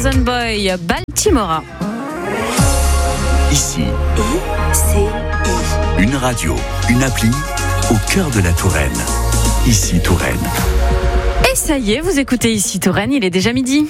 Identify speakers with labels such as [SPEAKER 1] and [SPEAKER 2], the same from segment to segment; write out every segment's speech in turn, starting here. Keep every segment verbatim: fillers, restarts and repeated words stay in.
[SPEAKER 1] Frozen Boy, Baltimora.
[SPEAKER 2] Ici,
[SPEAKER 3] I C I.
[SPEAKER 2] une radio, une appli au cœur de la Touraine. Ici Touraine.
[SPEAKER 1] Et ça y est, vous écoutez Ici Touraine, il est déjà midi.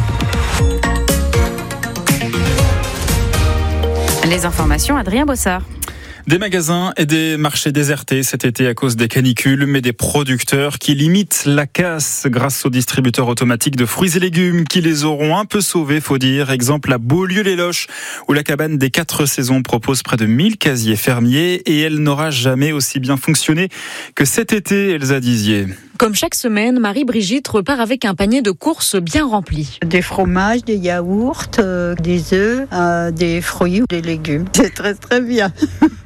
[SPEAKER 1] Les informations, Adrien Bossard.
[SPEAKER 4] Des magasins et des marchés désertés cet été à cause des canicules, mais des producteurs qui limitent la casse grâce aux distributeurs automatiques de fruits et légumes qui les auront un peu sauvés, faut dire. Exemple à Beaulieu-les-Loches, où la cabane des quatre saisons propose près de mille casiers fermiers et elle n'aura jamais aussi bien fonctionné que cet été, Elsa Dizier.
[SPEAKER 5] Comme chaque semaine, Marie-Brigitte repart avec un panier de courses bien rempli.
[SPEAKER 6] Des fromages, des yaourts, euh, des œufs, euh, des fruits, des légumes. C'est très très bien.
[SPEAKER 5] Pourquoi ?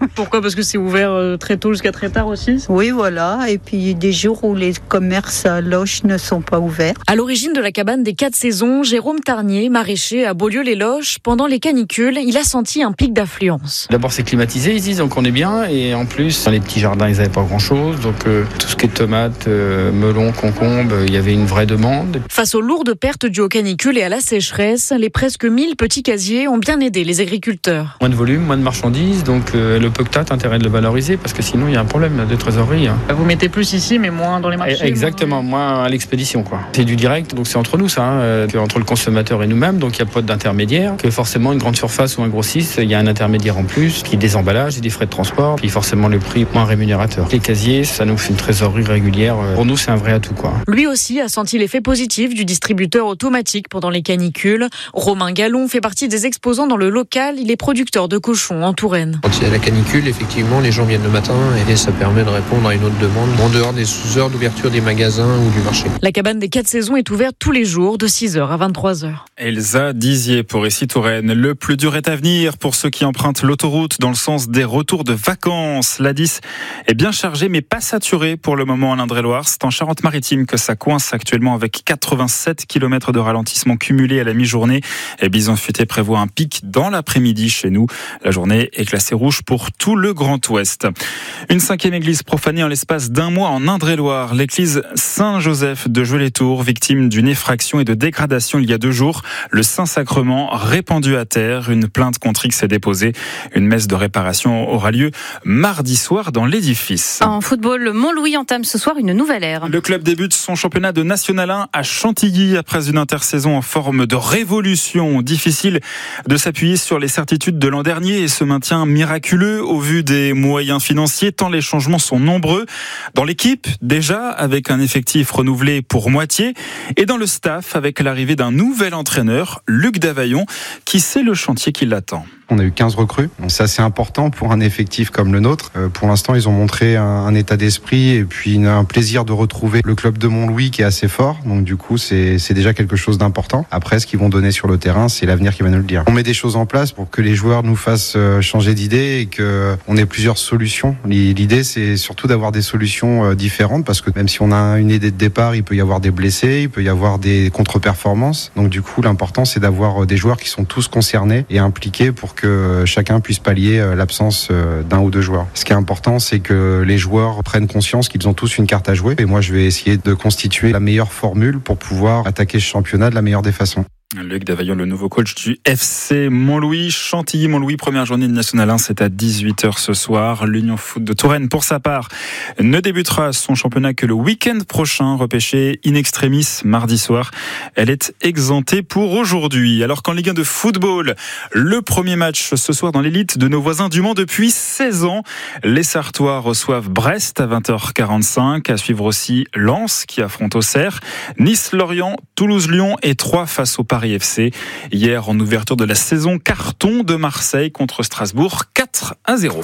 [SPEAKER 5] Parce que c'est ouvert très tôt jusqu'à très tard aussi ?
[SPEAKER 6] Oui, voilà. Et puis des jours où les commerces à Loches ne sont pas ouverts.
[SPEAKER 5] À l'origine de la cabane des quatre saisons, Jérôme Tarnier, maraîcher à Beaulieu-les-Loches, pendant les canicules, il a senti un pic d'affluence.
[SPEAKER 7] D'abord c'est climatisé ici, donc on est bien. Et en plus, dans les petits jardins, ils n'avaient pas grand-chose. Donc euh, tout ce qui est tomates, euh, melons, concombres, il y avait une vraie demande.
[SPEAKER 5] Face aux lourdes pertes dues aux canicules et à la sécheresse, les presque mille petits casiers ont bien aidé les agriculteurs.
[SPEAKER 7] Moins de volume, moins de marchandises, donc euh, le Poctat a intérêt de le valoriser parce que sinon il y a un problème de trésorerie.
[SPEAKER 5] Vous mettez plus ici mais moins dans les marchés.
[SPEAKER 7] Exactement, moins à l'expédition quoi. C'est du direct, donc c'est entre nous ça, hein, euh, entre le consommateur et nous-mêmes, donc il n'y a pas d'intermédiaire. Que forcément une grande surface ou un grossiste, il y a un intermédiaire en plus qui des emballages et des frais de transport, puis forcément le prix moins rémunérateur. Les casiers, ça nous fait une trésorerie régulière. Pour nous, c'est un vrai atout quoi.
[SPEAKER 5] Lui aussi a senti l'effet positif du distributeur automatique pendant les canicules. Romain Gallon fait partie des exposants dans le local. Il est producteur de cochons en Touraine.
[SPEAKER 8] Quand il y a la canicule, effectivement, les gens viennent le matin et ça permet de répondre à une autre demande en dehors des heures d'ouverture des magasins ou du marché.
[SPEAKER 5] La cabane des quatre saisons est ouverte tous les jours de six heures à vingt-trois heures.
[SPEAKER 4] Elsa Dizier pour Ici Touraine. Le plus dur est à venir pour ceux qui empruntent l'autoroute dans le sens des retours de vacances. L'A dix est bien chargée mais pas saturée pour le moment à l'Indre-et-Loire. C'est en Charente-Maritime que ça coince actuellement avec quatre-vingt-sept kilomètres de ralentissement cumulé à la mi-journée. Et Bison Futé prévoit un pic dans l'après-midi chez nous. La journée est classée rouge pour tout le Grand Ouest. Une cinquième église profanée en l'espace d'un mois en Indre-et-Loire. L'église Saint-Joseph de Joué-les-Tours, victime d'une effraction et de dégradation il y a deux jours. Le Saint-Sacrement répandu à terre. Une plainte contre X est déposée. Une messe de réparation aura lieu mardi soir dans l'édifice.
[SPEAKER 1] En football, le Montlouis entame ce soir une nouvelle ère.
[SPEAKER 4] Le club débute son championnat de National un à Chantilly après une intersaison en forme de révolution. Difficile de s'appuyer sur les certitudes de l'an dernier et ce maintien miraculeux au vu des moyens financiers tant les changements sont nombreux. Dans l'équipe, déjà, avec un effectif renouvelé pour moitié et dans le staff avec l'arrivée d'un nouvel entraîneur, Luc Davaillon, qui sait le chantier qui l'attend.
[SPEAKER 9] On a eu quinze recrues, donc c'est assez important pour un effectif comme le nôtre. Euh, pour l'instant, ils ont montré un, un état d'esprit et puis une, un plaisir de retrouver le club de Montlouis qui est assez fort. Donc du coup, c'est, c'est déjà quelque chose d'important. Après, ce qu'ils vont donner sur le terrain, c'est l'avenir qui va nous le dire. On met des choses en place pour que les joueurs nous fassent changer d'idée et que on ait plusieurs solutions. L'idée, c'est surtout d'avoir des solutions différentes parce que même si on a une idée de départ, il peut y avoir des blessés, il peut y avoir des contre-performances. Donc du coup, l'important, c'est d'avoir des joueurs qui sont tous concernés et impliqués pour que chacun puisse pallier l'absence d'un ou deux joueurs. Ce qui est important, c'est que les joueurs prennent conscience qu'ils ont tous une carte à jouer. Et moi, je vais essayer de constituer la meilleure formule pour pouvoir attaquer ce championnat de la meilleure des façons.
[SPEAKER 4] Luc Davaillon, le nouveau coach du F C Montlouis, Chantilly-Montlouis, première journée de National un, c'est à dix-huit heures ce soir. L'Union Foot de Touraine, pour sa part, ne débutera son championnat que le week-end prochain, repêchée in extremis mardi soir. Elle est exemptée pour aujourd'hui. Alors qu'en Ligue un de football, le premier match ce soir dans l'élite de nos voisins du Mans depuis seize ans. Les Sartois reçoivent Brest à vingt heures quarante-cinq. À suivre aussi Lens qui affronte Auxerre, Nice-Lorient, Toulouse-Lyon et Troyes face au Paris F C. Hier, en ouverture de la saison, carton de Marseille contre Strasbourg, quatre à zéro.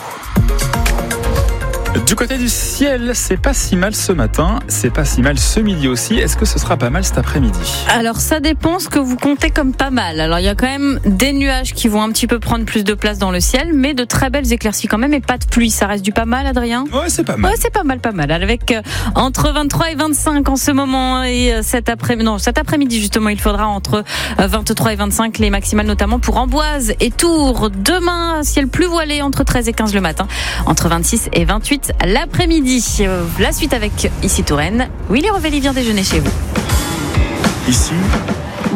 [SPEAKER 4] Du côté du ciel, c'est pas si mal ce matin, c'est pas si mal ce midi aussi. Est-ce que ce sera pas mal cet après-midi ?
[SPEAKER 1] Alors ça dépend ce que vous comptez comme pas mal. Alors il y a quand même des nuages qui vont un petit peu prendre plus de place dans le ciel, mais de très belles éclaircies quand même et pas de pluie. Ça reste du pas mal, Adrien ?
[SPEAKER 4] Ouais, c'est pas mal.
[SPEAKER 1] Ouais, c'est pas mal, pas mal. Avec euh, entre vingt-trois et vingt-cinq en ce moment et euh, cet après-midi, non, cet après-midi justement, il faudra entre euh, vingt-trois et vingt-cinq les maximales, notamment pour Amboise et Tours. Demain, ciel plus voilé entre treize et quinze le matin, entre vingt-six et vingt-huit l'après-midi. La suite avec Ici Touraine. Willy Revelli vient déjeuner chez vous.
[SPEAKER 2] Ici,
[SPEAKER 3] Willy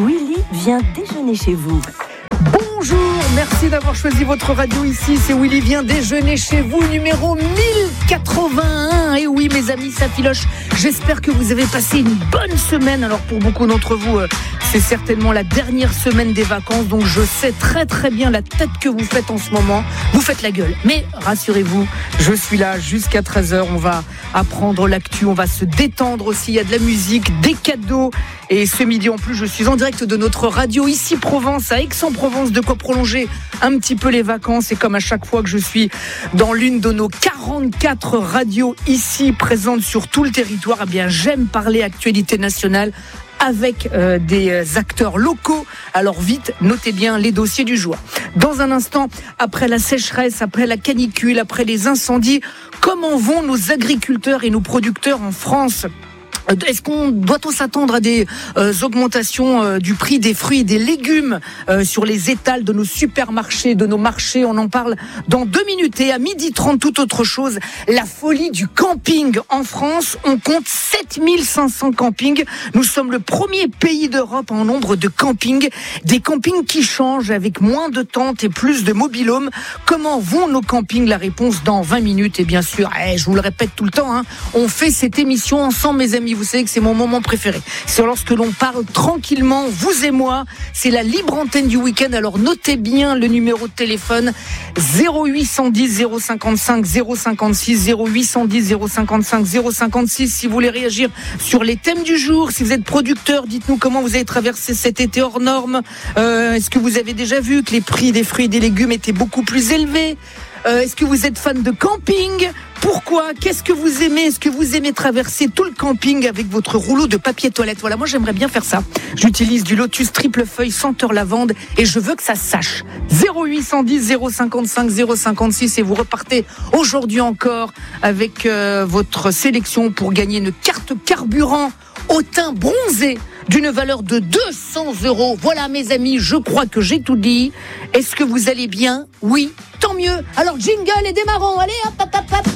[SPEAKER 3] vient déjeuner chez vous.
[SPEAKER 10] Bonjour, merci d'avoir choisi votre radio ici, c'est Willy vient déjeuner chez vous, numéro mille quatre-vingt-un. Et oui mes amis, ça filoche, j'espère que vous avez passé une bonne semaine. Alors pour beaucoup d'entre vous, c'est certainement la dernière semaine des vacances, donc je sais très très bien la tête que vous faites en ce moment, vous faites la gueule. Mais rassurez-vous, je suis là jusqu'à treize heures, on va apprendre l'actu, on va se détendre aussi, il y a de la musique, des cadeaux. Et ce midi en plus, je suis en direct de notre radio ici Provence, à Aix-en-Provence, de quoi prolonger un petit peu les vacances. Et comme à chaque fois que je suis dans l'une de nos quarante-quatre radios ici présentes sur tout le territoire, eh bien j'aime parler actualité nationale avec euh, des acteurs locaux. Alors vite, notez bien les dossiers du jour. Dans un instant, après la sécheresse, après la canicule, après les incendies, comment vont nos agriculteurs et nos producteurs en France ? Est-ce qu'on doit-on s'attendre à des euh, augmentations euh, du prix des fruits et des légumes euh, sur les étals de nos supermarchés, de nos marchés? On en parle dans deux minutes. Et à midi trente, toute autre chose, la folie du camping en France. On compte sept mille cinq cents campings. Nous sommes le premier pays d'Europe en nombre de campings. Des campings qui changent avec moins de tentes et plus de mobil-homes. Comment vont nos campings? La réponse dans vingt minutes. Et bien sûr, eh, je vous le répète tout le temps, hein, on fait cette émission ensemble, mes amis. Vous savez que c'est mon moment préféré. C'est lorsque l'on parle tranquillement, vous et moi. C'est la libre antenne du week-end. Alors notez bien le numéro de téléphone zéro huit cent dix zéro cinquante-cinq zéro cinquante-six, zéro huit cent dix zéro cinquante-cinq zéro cinquante-six. Si vous voulez réagir sur les thèmes du jour, si vous êtes producteur, dites-nous comment vous avez traversé cet été hors norme. Euh, est-ce que vous avez déjà vu que les prix des fruits et des légumes étaient beaucoup plus élevés? Euh, est-ce que vous êtes fan de camping? Pourquoi? Qu'est-ce que vous aimez? Est-ce que vous aimez traverser tout le camping avec votre rouleau de papier toilette? Voilà, moi j'aimerais bien faire ça. J'utilise du Lotus triple feuille senteur lavande et je veux que ça sache. zéro huit cent dix zéro cinquante-cinq zéro cinquante-six et vous repartez aujourd'hui encore avec euh, votre sélection pour gagner une carte carburant au teint bronzé d'une valeur de deux cents euros. Voilà mes amis, je crois que j'ai tout dit. Est-ce que vous allez bien? Oui, tant mieux. Alors jingle et démarrons. Allez, hop, hop, hop, hop.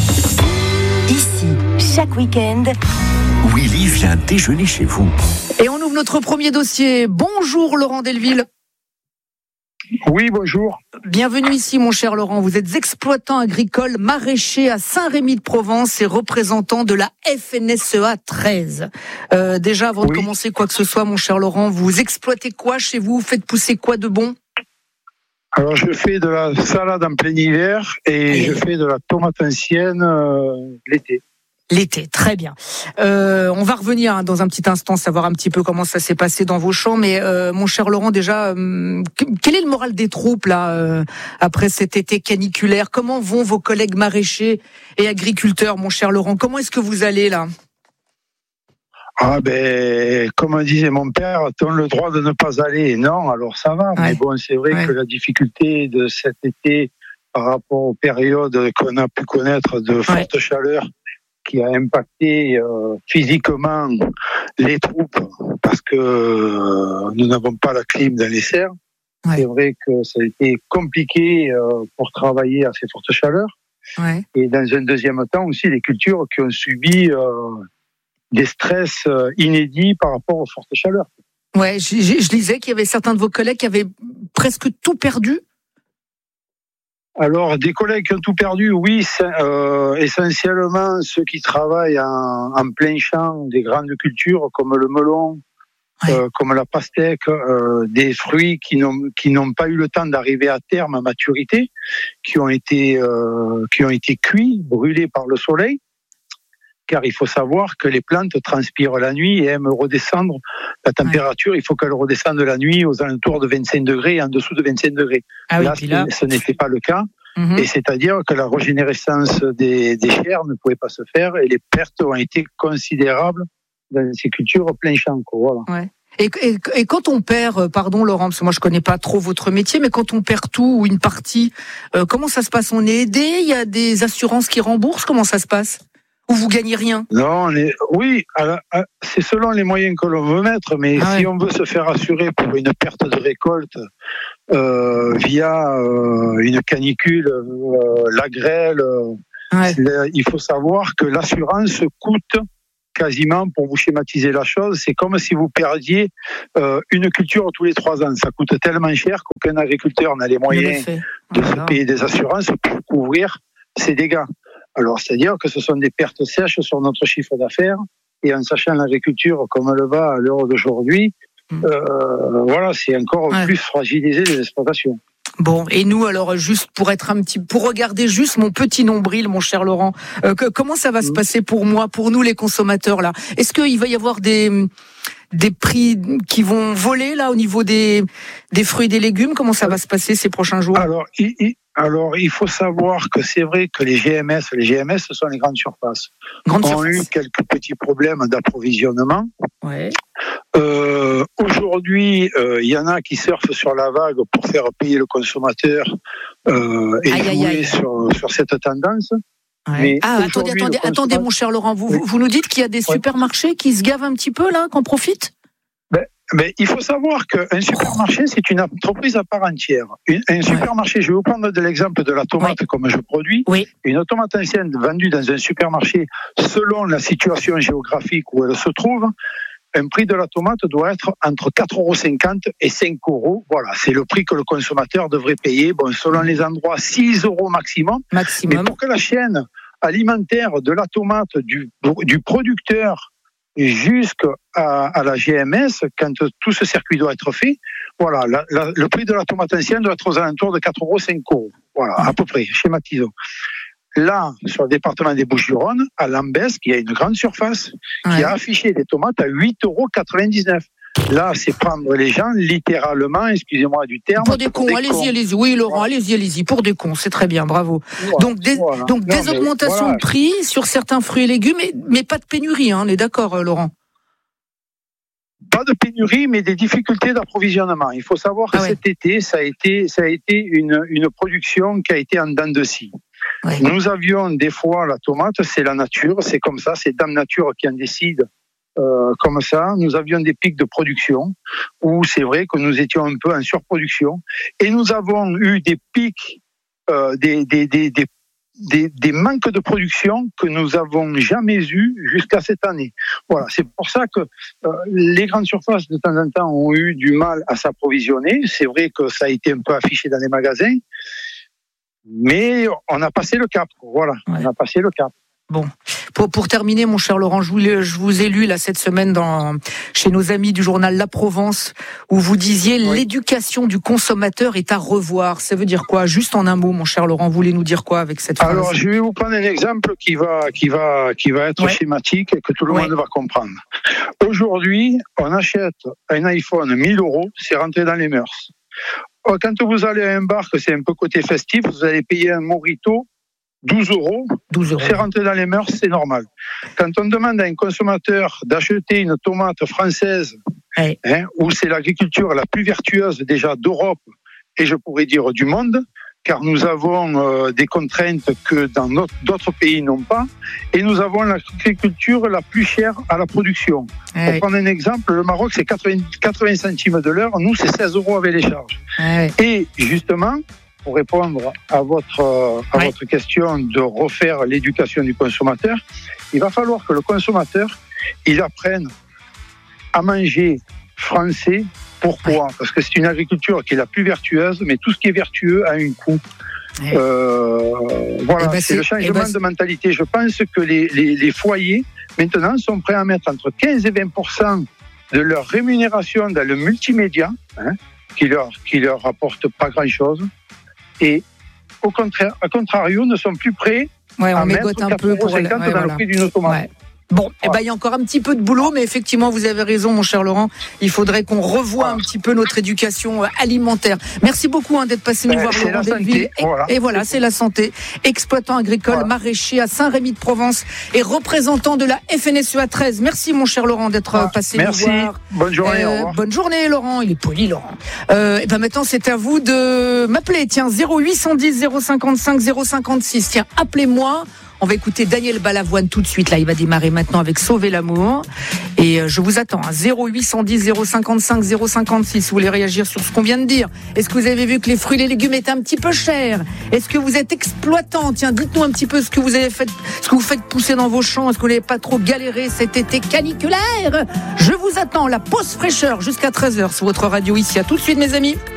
[SPEAKER 3] Ici, chaque week-end,
[SPEAKER 2] Willy vient déjeuner chez vous.
[SPEAKER 10] Et on ouvre notre premier dossier. Bonjour Laurent Delville.
[SPEAKER 11] Oui, bonjour.
[SPEAKER 10] Bienvenue ici, mon cher Laurent. Vous êtes exploitant agricole maraîcher à Saint-Rémy-de-Provence et représentant de la F N S E A treize. Euh, déjà, avant oui. de commencer quoi que ce soit, mon cher Laurent, vous exploitez quoi chez vous? Vous faites pousser quoi de bon?
[SPEAKER 11] Alors, je fais de la salade en plein hiver et oui. je fais de la tomate ancienne euh, l'été.
[SPEAKER 10] L'été, très bien. Euh, on va revenir hein, dans un petit instant, savoir un petit peu comment ça s'est passé dans vos champs. Mais euh, mon cher Laurent, déjà, euh, quel est le moral des troupes là euh, après cet été caniculaire? Comment vont vos collègues maraîchers et agriculteurs, mon cher Laurent? Comment est-ce que vous allez là?
[SPEAKER 11] Ah ben, comme disait mon père, t'as le droit de ne pas aller. Non, alors ça va. Ouais. Mais bon, c'est vrai ouais. que la difficulté de cet été par rapport aux périodes qu'on a pu connaître de forte ouais. chaleur, qui a impacté euh, physiquement les troupes parce que euh, nous n'avons pas la clim dans les serres. Ouais. C'est vrai que ça a été compliqué euh, pour travailler à ces fortes chaleurs. Ouais. Et dans un deuxième temps aussi, les cultures qui ont subi euh, des stress euh, inédits par rapport aux fortes chaleurs.
[SPEAKER 10] Ouais, je, je, je lisais qu'il y avait certains de vos collègues qui avaient presque tout perdu.
[SPEAKER 11] Alors, des collègues qui ont tout perdu, oui, euh, essentiellement ceux qui travaillent en, en plein champ, des grandes cultures comme le melon, ouais. euh, comme la pastèque, euh, des fruits qui n'ont qui n'ont pas eu le temps d'arriver à terme à maturité, qui ont été euh, qui ont été cuits, brûlés par le soleil. Car il faut savoir que les plantes transpirent la nuit et aiment redescendre la température. Ouais. Il faut qu'elle redescende la nuit aux alentours de vingt-cinq degrés et en dessous de vingt-cinq degrés. Ah oui, là, là, ce n'était pas le cas. Mm-hmm. Et c'est-à-dire que la régénérescence des, des chairs ne pouvait pas se faire et les pertes ont été considérables dans ces cultures plein champ. Voilà.
[SPEAKER 10] Ouais. Et, et, et quand on perd, pardon Laurent, parce que moi je connais pas trop votre métier, mais quand on perd tout ou une partie, euh, comment ça se passe? On est aidé? Il y a des assurances qui remboursent? Comment ça se passe? Ou vous gagnez rien?
[SPEAKER 11] Non, on est... oui, alors, c'est selon les moyens que l'on veut mettre, mais ah si ouais. on veut se faire assurer pour une perte de récolte euh, via euh, une canicule, euh, la grêle, euh, ouais. il faut savoir que l'assurance coûte quasiment, pour vous schématiser la chose, c'est comme si vous perdiez euh, une culture tous les trois ans. Ça coûte tellement cher qu'aucun agriculteur n'a les moyens de se payer des assurances pour couvrir ses dégâts. Alors, c'est-à-dire que ce sont des pertes sèches sur notre chiffre d'affaires, et en sachant l'agriculture comme elle va à l'heure d'aujourd'hui, mmh. euh, voilà, c'est encore ouais. plus fragilisé les exploitations.
[SPEAKER 10] Bon, et nous, alors, juste pour être un petit, pour regarder juste mon petit nombril, mon cher Laurent, euh, que, comment ça va mmh. se passer pour moi, pour nous les consommateurs là? Est-ce qu'il va y avoir des des prix qui vont voler là au niveau des des fruits et des légumes? Comment ça va se passer ces prochains jours?
[SPEAKER 11] Alors, il, il, alors, il faut savoir que c'est vrai que les G M S, les G M S, ce sont les grandes surfaces,
[SPEAKER 10] Grande
[SPEAKER 11] ont
[SPEAKER 10] surface.
[SPEAKER 11] eu quelques petits problèmes d'approvisionnement.
[SPEAKER 10] Ouais.
[SPEAKER 11] Euh, aujourd'hui, il euh, y en a qui surfent sur la vague pour faire payer le consommateur euh, et aïe, jouer aïe, aïe. Sur, sur cette tendance.
[SPEAKER 10] Ouais. Mais ah, attendez, attendez, attendez, mon cher Laurent, vous, oui. vous nous dites qu'il y a des supermarchés ouais. qui se gavent un petit peu là, qu'on profite?
[SPEAKER 11] ben, ben, il faut savoir qu'un supermarché, c'est une entreprise à part entière. Une, un supermarché, ouais. je vais vous prendre de l'exemple de la tomate ouais. comme je produis.
[SPEAKER 10] Oui.
[SPEAKER 11] Une tomate ancienne vendue dans un supermarché, selon la situation géographique où elle se trouve, un prix de la tomate doit être entre quatre euros cinquante et cinq euros. Voilà, c'est le prix que le consommateur devrait payer. Bon, selon les endroits, six euros maximum.
[SPEAKER 10] Maximum.
[SPEAKER 11] Mais pour que la chaîne alimentaire de la tomate, du, du producteur jusqu'à à la G M S, quand tout ce circuit doit être fait, voilà, la, la, le prix de la tomate ancienne doit être aux alentours de quatre euros, cinq euros. Voilà, à peu près, schématisons. Là, sur le département des Bouches-du-Rhône, à Lambesc, il y a une grande surface ouais. qui a affiché des tomates à huit euros quatre-vingt-dix-neuf. Là, c'est prendre les gens littéralement, excusez-moi du terme.
[SPEAKER 10] Pour des cons, pour des allez-y, cons. allez-y. Oui, Laurent, voilà. allez-y, allez-y. Pour des cons, c'est très bien, bravo. Voilà. Donc, des, voilà. donc non, des augmentations voilà. de prix sur certains fruits et légumes, mais, mais pas de pénurie, hein, on est d'accord, Laurent?
[SPEAKER 11] Pas de pénurie, mais des difficultés d'approvisionnement. Il faut savoir que ah ouais. cet été, ça a été, ça a été une, une production qui a été en dents de scie. Ouais. Nous avions des fois la tomate, c'est la nature, c'est comme ça, c'est Dame Nature qui en décide euh, comme ça. Nous avions des pics de production où c'est vrai que nous étions un peu en surproduction, et nous avons eu des pics, euh, des, des, des, des, des, des manques de production que nous avons jamais eu jusqu'à cette année. Voilà, c'est pour ça que euh, les grandes surfaces de temps en temps ont eu du mal à s'approvisionner. C'est vrai que ça a été un peu affiché dans les magasins. Mais on a passé le cap, voilà, ouais. on a passé le cap.
[SPEAKER 10] Bon, pour, pour terminer, mon cher Laurent, je vous, je vous ai lu là cette semaine dans, chez nos amis du journal La Provence, où vous disiez oui. l'éducation du consommateur est à revoir. Ça veut dire quoi? Juste en un mot, mon cher Laurent, vous voulez nous dire quoi avec cette phrase?
[SPEAKER 11] Alors, je vais vous prendre un exemple qui va, qui va, qui va être ouais. schématique et que tout le ouais. monde va comprendre. Aujourd'hui, on achète un iPhone mille euros, c'est rentré dans les mœurs. Quand vous allez à un bar, que c'est un peu côté festif, vous allez payer un mojito douze euros.
[SPEAKER 10] douze euros.
[SPEAKER 11] C'est rentré dans les mœurs, c'est normal. Quand on demande à un consommateur d'acheter une tomate française, hey. hein, où c'est l'agriculture la plus vertueuse déjà d'Europe, et je pourrais dire du monde, car nous avons euh, des contraintes que dans notre, d'autres pays n'ont pas, et nous avons l'agriculture la plus chère à la production. Ouais. Pour prendre un exemple, le Maroc, c'est quatre-vingts, quatre-vingts centimes de l'heure, nous, c'est seize euros avec les charges. Ouais. Et justement, pour répondre à votre, euh, à ouais. votre question de refaire l'éducation du consommateur, il va falloir que le consommateur, il apprenne à manger français. Pourquoi ? Parce que c'est une agriculture qui est la plus vertueuse, mais tout ce qui est vertueux a un coût. Ouais. Euh, voilà, ben c'est, c'est le changement ben de mentalité. Je pense que les, les, les foyers, maintenant, sont prêts à mettre entre quinze et vingt pour cent de leur rémunération dans le multimédia, hein, qui leur, qui leur rapporte pas grand-chose, et au contraire, à contrario, ne sont plus prêts
[SPEAKER 10] ouais,
[SPEAKER 11] à mettre
[SPEAKER 10] un peu pour
[SPEAKER 11] ouais,
[SPEAKER 10] dans
[SPEAKER 11] voilà. le prix d'une automate.
[SPEAKER 10] Ouais. Bon, voilà. eh ben, il y a encore un petit peu de boulot, mais effectivement, vous avez raison, mon cher Laurent. Il faudrait qu'on revoie un petit peu notre éducation alimentaire. Merci beaucoup hein, d'être passé nous voir, Laurent Delville. Et voilà, et voilà c'est la santé. Exploitant agricole, voilà. maraîcher à Saint-Rémy-de-Provence et représentant de la F N S E A treize. Merci, mon cher Laurent, d'être ah, passé
[SPEAKER 11] merci.
[SPEAKER 10] nous voir.
[SPEAKER 11] Bonne journée.
[SPEAKER 10] Euh, bonne journée, Laurent. Il est poli, Laurent. Euh, et ben maintenant, c'est à vous de m'appeler. Tiens, zéro huit cent dix, zéro cinquante-cinq, zéro cinquante-six. Tiens, appelez-moi. On va écouter Daniel Balavoine tout de suite. Là, il va démarrer maintenant avec Sauver l'amour. Et je vous attends, hein, zéro huit cent dix, zéro cinquante-cinq, zéro cinquante-six, si vous voulez réagir sur ce qu'on vient de dire. Est-ce que vous avez vu que les fruits et les légumes étaient un petit peu chers? Est-ce que vous êtes exploitant? Tiens, dites-nous un petit peu ce que vous avez fait, ce que vous faites pousser dans vos champs. Est-ce que vous n'avez pas trop galéré cet été caniculaire? Je vous attends, la pause fraîcheur jusqu'à treize heures sur votre radio ici. À tout de suite, mes amis.